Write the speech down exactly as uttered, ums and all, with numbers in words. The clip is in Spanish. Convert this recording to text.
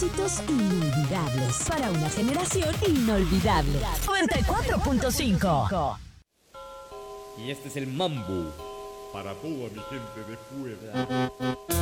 éxitos inolvidables para una generación inolvidable. noventa y cuatro punto cinco. Y este es el mambo para toda mi gente de fuera.